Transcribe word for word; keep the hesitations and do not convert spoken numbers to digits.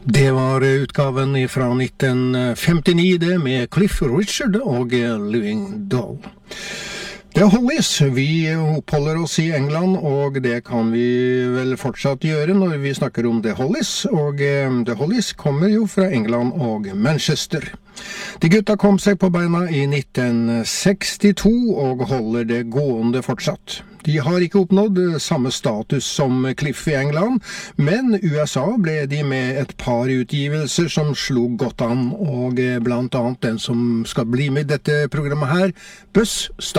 Det var utgaven fra nitten femtini, det med Cliff Richard og Living Doll. Det er Hollies. Vi oppholder oss i England, og det kan vi vel fortsatt gjøre når vi snakker om The Hollies. Og The Hollies kommer jo fra England og Manchester. De gutta kom seg på beina i nitten sekstito og holder det gående fortsatt. De har ikke oppnådd samme status som Cliff i England, men U S A ble de med et par utgivelser som slo godt an, og blant annet den som skal bli med i dette programmet her, Buzz